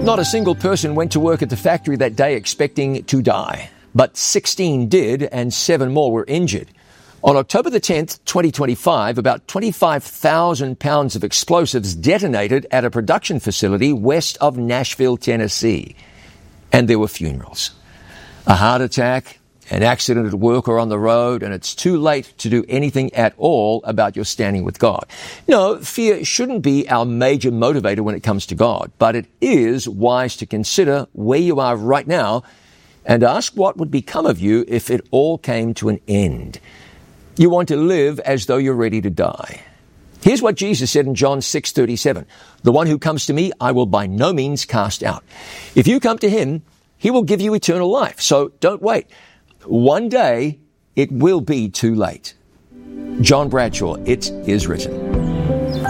Not a single person went to work at the factory that day expecting to die, but 16 did and 7 more were injured. On October the 10th, 2025, about 25,000 pounds of explosives detonated at a production facility west of Nashville, Tennessee. And there were funerals. A heart attack, an accident at work or on the road, and it's too late to do anything at all about your standing with God. No, fear shouldn't be our major motivator when it comes to God, but it is wise to consider where you are right now and ask what would become of you if it all came to an end. You want to live as though you're ready to die. Here's what Jesus said in John 6:37. The one who comes to me, I will by no means cast out. If you come to him, he will give you eternal life. So don't wait. One day, it will be too late. John Bradshaw, It Is Written.